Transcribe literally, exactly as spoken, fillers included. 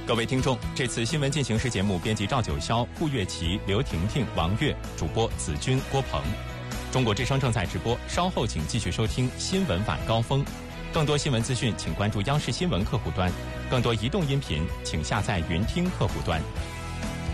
各位听众，这次新闻进行时节目编辑赵九霄、顾月琪、刘婷婷、王悦，主播子君、郭鹏。中国之声正在直播，稍后请继续收听新闻晚高峰。更多新闻资讯，请关注央视新闻客户端；更多移动音频，请下载云听客户端。